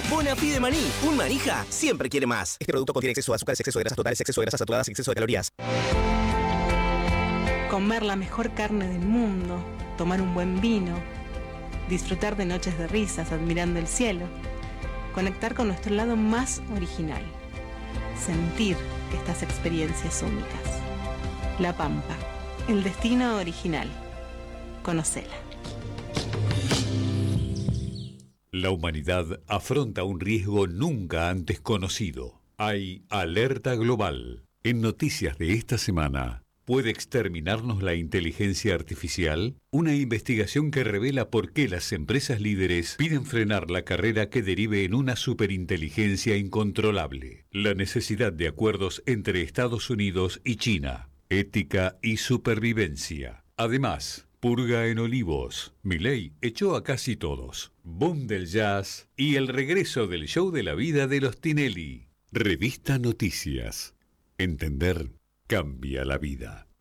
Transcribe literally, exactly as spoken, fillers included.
Bonafide Maní. Un manija siempre quiere más. Este producto contiene exceso de azúcares, exceso de grasas totales, exceso de grasas saturadas y exceso de calorías. Comer la mejor carne del mundo, tomar un buen vino, disfrutar de noches de risas admirando el cielo, conectar con nuestro lado más original, sentir estas experiencias únicas. La Pampa, el destino original. Conocela. La humanidad afronta un riesgo nunca antes conocido. Hay alerta global. En noticias de esta semana, ¿puede exterminarnos la inteligencia artificial? Una investigación que revela por qué las empresas líderes piden frenar la carrera que derive en una superinteligencia incontrolable. La necesidad de acuerdos entre Estados Unidos y China. Ética y supervivencia. Además, purga en Olivos. Milei echó a casi todos. Boom del jazz y el regreso del show de la vida de los Tinelli. Revista Noticias. Entender cambia la vida.